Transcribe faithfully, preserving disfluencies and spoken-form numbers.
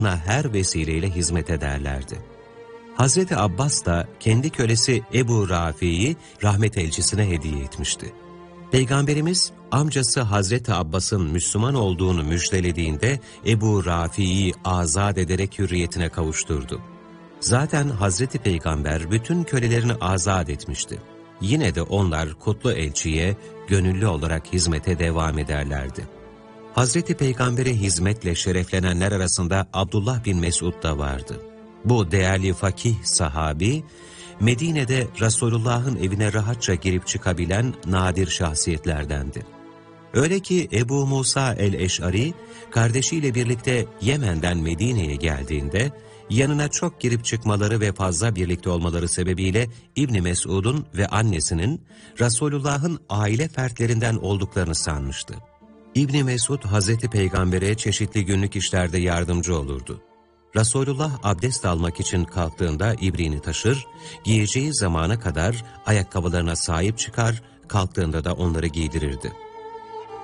her vesileyle hizmet ederlerdi. Hazreti Abbas da kendi kölesi Ebu Rafi'yi rahmet elçisine hediye etmişti. Peygamberimiz amcası Hazreti Abbas'ın Müslüman olduğunu müjdelediğinde Ebu Rafi'yi azat ederek hürriyetine kavuşturdu. Zaten Hazreti Peygamber bütün kölelerini azat etmişti. Yine de onlar kutlu elçiye gönüllü olarak hizmete devam ederlerdi. Hazreti Peygamber'e hizmetle şereflenenler arasında Abdullah bin Mesud da vardı. Bu değerli fakih sahabi, Medine'de Resulullah'ın evine rahatça girip çıkabilen nadir şahsiyetlerdendi. Öyle ki Ebu Musa el-Eş'ari, kardeşiyle birlikte Yemen'den Medine'ye geldiğinde, yanına çok girip çıkmaları ve fazla birlikte olmaları sebebiyle İbn Mesud'un ve annesinin Resulullah'ın aile fertlerinden olduklarını sanmıştı. İbn Mesud, Hazreti Peygamber'e çeşitli günlük işlerde yardımcı olurdu. Resulullah abdest almak için kalktığında ibriğini taşır, giyeceği zamana kadar ayakkabılarına sahip çıkar, kalktığında da onları giydirirdi.